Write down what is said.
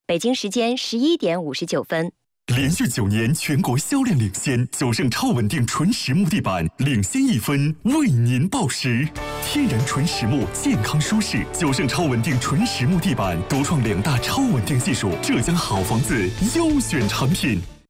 北京时间11:59。 连续9年全国销量领先，九盛超稳定纯实木地板领先1分，为您报时。天然纯实木，健康舒适，九盛超稳定纯实木地板独创2大超稳定技术，浙江好房子优选产品。